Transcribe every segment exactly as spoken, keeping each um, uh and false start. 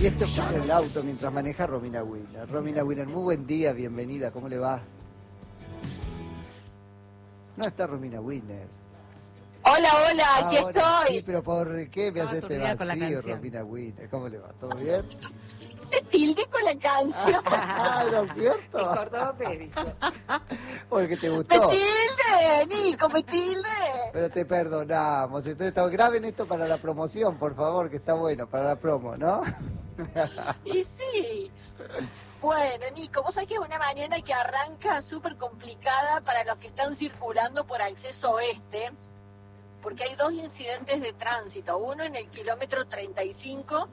Y esto escucha en el auto mientras maneja Romina Winner. Romina Winner, muy buen día, bienvenida, ¿cómo le va? No está Romina Winner. Hola, hola, aquí Ahora, estoy. Sí, pero ¿por qué me Ah, hace este aturdida con la vacío, canción. Romina Winner? ¿Cómo le va? ¿Todo bien? Te tilde con la canción. Ah, ¿no es cierto? En Córdoba Perico. Porque te Me gustó. tilde, Nico, me tilde. Pero te perdonamos. Entonces, está- graben esto para la promoción, por favor, que está bueno, para la promo, ¿no? Y sí. Bueno, Nico, vos sabés que es una mañana que arranca súper complicada para los que están circulando por acceso oeste, porque hay dos incidentes de tránsito. Uno en el kilómetro treinta y cinco,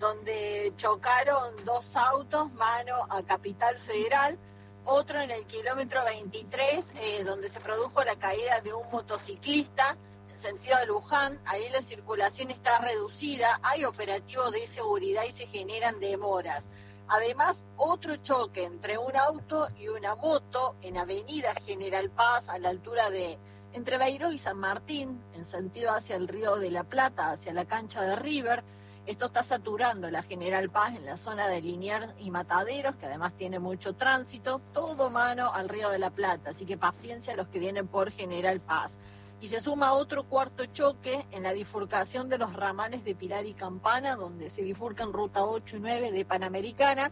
donde chocaron dos autos mano a Capital Federal. Otro en el kilómetro veintitrés, eh, donde se produjo la caída de un motociclista en sentido de Luján. Ahí la circulación está reducida, hay operativos de seguridad y se generan demoras. Además, otro choque entre un auto y una moto en Avenida General Paz, a la altura de entre Beiró y San Martín, en sentido hacia el Río de la Plata, hacia la cancha de River. Esto está saturando la General Paz en la zona de Liniers y Mataderos, que además tiene mucho tránsito, todo mano al Río de la Plata, así que paciencia a los que vienen por General Paz. Y se suma otro cuarto choque en la bifurcación de los ramales de Pilar y Campana, donde se bifurcan ruta ocho y nueve de Panamericana,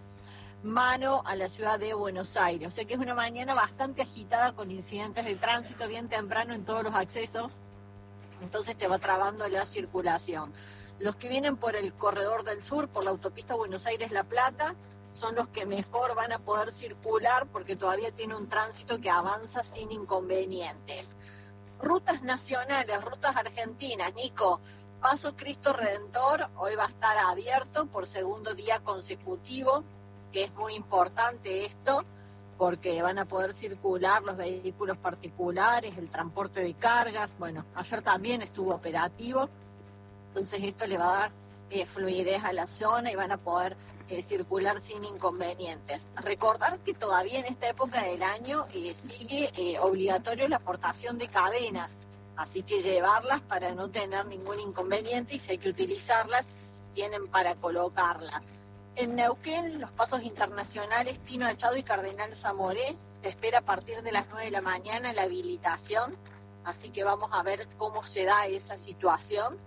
mano a la ciudad de Buenos Aires. O sea que es una mañana bastante agitada con incidentes de tránsito bien temprano en todos los accesos, entonces te va trabando la circulación. Los que vienen por el corredor del sur, por la autopista Buenos Aires-La Plata, son los que mejor van a poder circular porque todavía tiene un tránsito que avanza sin inconvenientes. Rutas nacionales, rutas argentinas, Nico. Paso Cristo Redentor, hoy va a estar abierto por segundo día consecutivo, que es muy importante esto, porque van a poder circular los vehículos particulares, el transporte de cargas. Bueno, ayer también estuvo operativo, entonces esto le va a dar eh, fluidez a la zona y van a poder eh, circular sin inconvenientes. Recordar que todavía en esta época del año eh, sigue eh, obligatorio la aportación de cadenas, así que llevarlas para no tener ningún inconveniente, y si hay que utilizarlas, tienen para colocarlas. En Neuquén, los pasos internacionales Pino Achado y Cardenal Zamoré, se espera a partir de las nueve de la mañana la habilitación, así que vamos a ver cómo se da esa situación.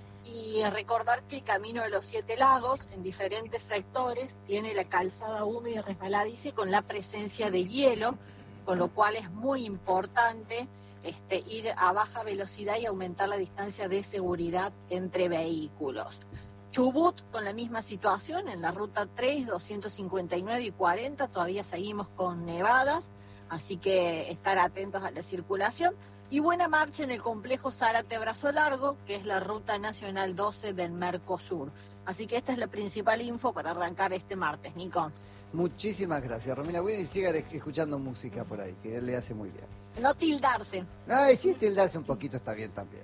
Y recordar que el Camino de los Siete Lagos, en diferentes sectores, tiene la calzada húmeda y resbaladiza con la presencia de hielo, con lo cual es muy importante este, ir a baja velocidad y aumentar la distancia de seguridad entre vehículos. Chubut, con la misma situación, en la ruta tres, doscientos cincuenta y nueve y cuarenta, todavía seguimos con nevadas, así que estar atentos a la circulación. Y buena marcha en el complejo Zárate-Brazo Largo, que es la ruta nacional doce del Mercosur. Así que esta es la principal info para arrancar este martes, Nico. Muchísimas gracias, Romina Winner, y sigan escuchando música por ahí, que él le hace muy bien. No tildarse. Ay, sí, tildarse un poquito está bien también.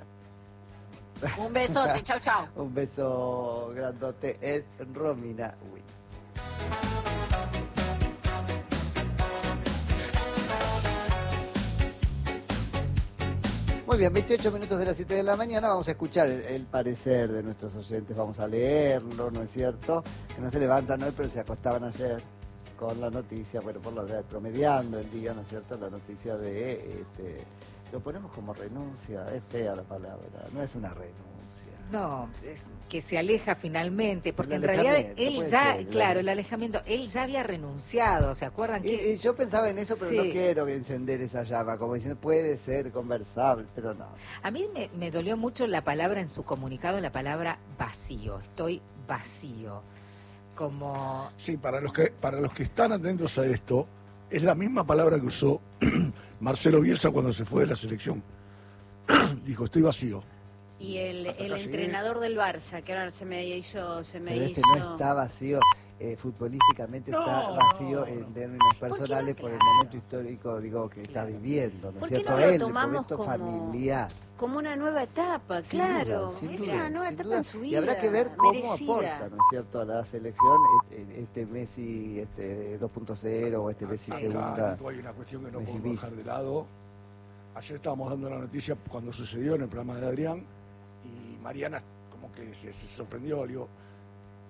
Un besote, chau, chau. Un beso grandote, es Romina Winner. Muy bien, veintiocho minutos de las siete de la mañana, vamos a escuchar el, el parecer de nuestros oyentes, vamos a leerlo, ¿no es cierto? Que no se levantan hoy, pero se acostaban ayer con la noticia, bueno, por lo de promediando el día, ¿no es cierto? La noticia de, este, lo ponemos como renuncia, es fea la palabra, no es una renuncia. No, es que se aleja finalmente, porque El en realidad alejamiento, él puede ya, ser, claro, claro. el alejamiento, él ya había renunciado, ¿se acuerdan? Y, que y yo pensaba en eso, pero Sí. no quiero encender esa llama, como diciendo, puede ser conversable, pero no. A mí me, me dolió mucho la palabra en su comunicado, la palabra vacío, estoy vacío, como... Sí, para los que para los que están atentos a esto, es la misma palabra que usó Marcelo Bielsa cuando se fue de la selección. Dijo, estoy vacío. Y el, Hasta el acá llegué. entrenador del Barça, que ahora se me hizo, se me Pero este hizo. no está vacío, eh, futbolísticamente No, está vacío no, en no. términos ¿Por qué no? personales por el Claro. momento histórico, digo, que está Claro. viviendo, ¿no es ¿Por qué cierto? no lo Él, el tomamos momento como- familiar. Como una nueva etapa, Sin claro. duda, sin es duda, una nueva sin etapa duda. en su vida. Y habrá que ver cómo merecida. aporta, ¿no es cierto?, a la selección este, este Messi este dos punto cero o este Messi Sí. segunda. Acá, hay una cuestión que no Messi podemos bis. dejar de lado. Ayer estábamos dando la noticia cuando sucedió en el programa de Adrián y Mariana como que se, se sorprendió, le digo,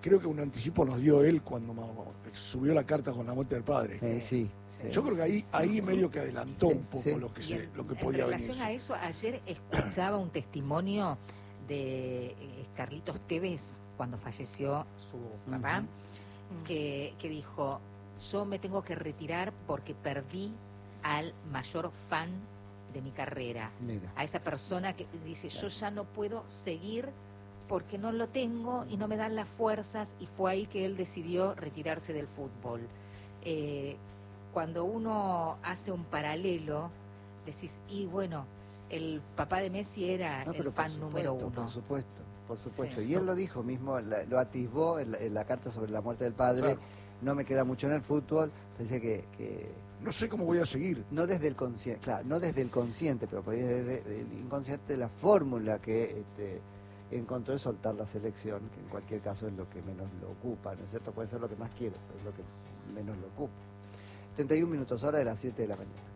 creo que un anticipo nos dio él cuando ma- subió la carta con la muerte del padre. Eh, sí, sí. Yo creo que ahí, ahí medio que adelantó un poco Sí. lo que Y se, en, lo que en podía relación venirse. a eso, ayer escuchaba un testimonio de eh, Carlitos Tevez, cuando falleció su papá, Ujú. que, que dijo, yo me tengo que retirar porque perdí al mayor fan de mi carrera, Mira. a esa persona que dice, yo ya no puedo seguir porque no lo tengo y no me dan las fuerzas, y fue ahí que él decidió retirarse del fútbol. Eh, cuando uno hace un paralelo, decís, y bueno, el papá de Messi era No, el pero por fan número supuesto, uno. Por supuesto, por supuesto. Sí. Y él lo dijo mismo, la- lo atisbó en la, en la carta sobre la muerte del padre. Claro. No me queda mucho en el fútbol. Pensé que, que No sé cómo voy a seguir. no desde el consciente, claro, no desde el consciente, pero por ahí desde el inconsciente, de la fórmula que este, encontró de soltar la selección, que en cualquier caso es lo que menos lo ocupa, ¿no es cierto? Puede ser lo que más quiero, pero es lo que menos lo ocupa. treinta y un minutos, hora de las siete de la mañana.